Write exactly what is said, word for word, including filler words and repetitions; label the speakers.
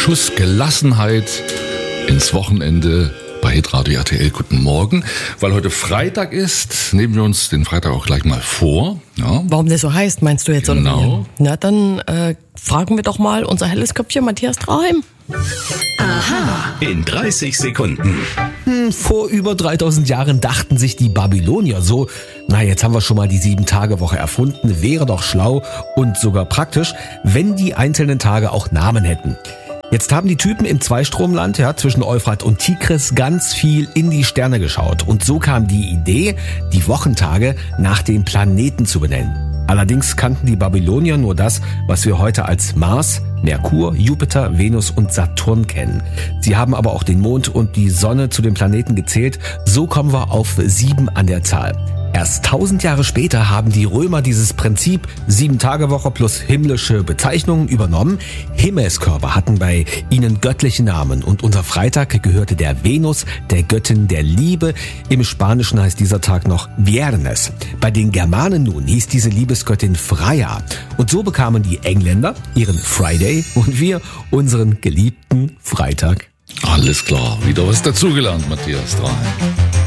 Speaker 1: Schuss Gelassenheit ins Wochenende bei Hitradio R T L. Guten Morgen. Weil heute Freitag ist, nehmen wir uns den Freitag auch gleich mal vor. Ja.
Speaker 2: Warum der so heißt, meinst du jetzt?
Speaker 1: Genau.
Speaker 2: Oder wie? Na, dann äh, fragen wir doch mal unser helles Köpfchen Matthias Traheim.
Speaker 3: Aha. In dreißig Sekunden.
Speaker 4: Hm, vor über dreitausend Jahren dachten sich die Babylonier so, na, jetzt haben wir schon mal die Sieben-Tage-Woche erfunden, wäre doch schlau und sogar praktisch, wenn die einzelnen Tage auch Namen hätten. Jetzt haben die Typen im Zweistromland, ja, zwischen Euphrat und Tigris ganz viel in die Sterne geschaut. Und so kam die Idee, die Wochentage nach den Planeten zu benennen. Allerdings kannten die Babylonier nur das, was wir heute als Mars, Merkur, Jupiter, Venus und Saturn kennen. Sie haben aber auch den Mond und die Sonne zu den Planeten gezählt. So kommen wir auf sieben an der Zahl. Erst tausend Jahre später haben die Römer dieses Prinzip Sieben-Tage-Woche plus himmlische Bezeichnungen übernommen. Himmelskörper hatten bei ihnen göttliche Namen und unser Freitag gehörte der Venus, der Göttin der Liebe. Im Spanischen heißt dieser Tag noch Viernes. Bei den Germanen nun hieß diese Liebesgöttin Freya. Und so bekamen die Engländer ihren Friday und wir unseren geliebten Freitag.
Speaker 1: Alles klar, wieder was dazugelernt, Matthias Traheim.